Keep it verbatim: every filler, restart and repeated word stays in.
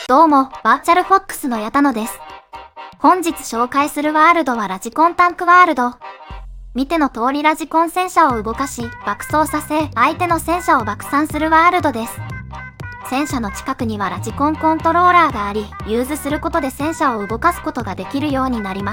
どうも、バーチャルフォックスの矢田野です。本日紹介するワールドはラジコンタンクワールド。見ての通りラジコン戦車を動かし、爆走させ、相手の戦車を爆散するワールドです。戦車の近くにはラジコンコントローラーがあり、ユーズすることで戦車を動かすことができるようになりま